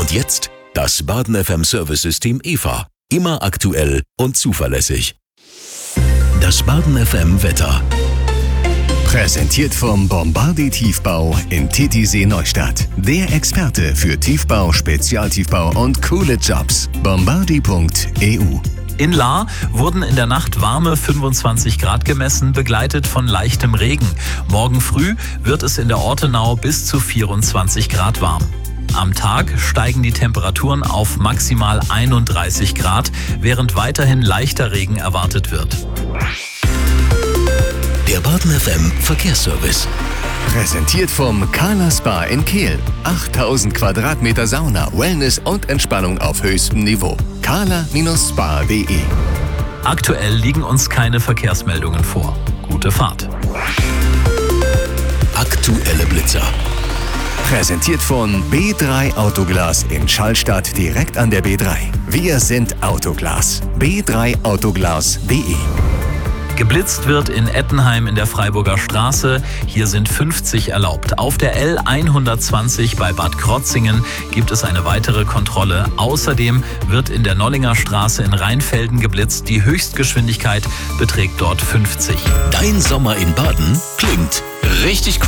Und jetzt das Baden FM Service-System EVA. Immer aktuell und zuverlässig. Das Baden FM Wetter. Präsentiert vom Bombardier Tiefbau in Titisee Neustadt. Der Experte für Tiefbau, Spezialtiefbau und coole Jobs. Bombardier.eu. In Lahr wurden in der Nacht warme 25 Grad gemessen, begleitet von leichtem Regen. Morgen früh wird es in der Ortenau bis zu 24 Grad warm. Am Tag steigen die Temperaturen auf maximal 31 Grad, während weiterhin leichter Regen erwartet wird. Der Baden FM Verkehrsservice. Präsentiert vom Carla Spa in Kehl. 8000 Quadratmeter Sauna, Wellness und Entspannung auf höchstem Niveau. carla-spa.de. Aktuell liegen uns keine Verkehrsmeldungen vor. Gute Fahrt. Aktuelle Blitzer. Präsentiert von B3 Autoglas in Schallstadt direkt an der B3. Wir sind Autoglas. b3autoglas.de. Geblitzt wird in Ettenheim in der Freiburger Straße. Hier sind 50 erlaubt. Auf der L120 bei Bad Krotzingen gibt es eine weitere Kontrolle. Außerdem wird in der Nollinger Straße in Rheinfelden geblitzt. Die Höchstgeschwindigkeit beträgt dort 50. Dein Sommer in Baden klingt richtig cool.